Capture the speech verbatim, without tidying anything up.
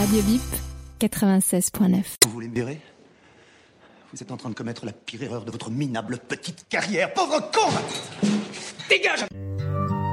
Radio Bip, quatre-vingt-seize neuf. Vous voulez me virer ? Vous êtes en train de commettre la pire erreur de votre minable petite carrière. Pauvre con ! Dégage !